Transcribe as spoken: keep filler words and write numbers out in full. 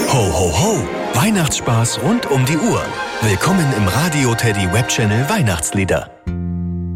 Ho, ho, ho! Weihnachtsspaß rund um die Uhr. Willkommen im Radio Teddy Webchannel Weihnachtslieder.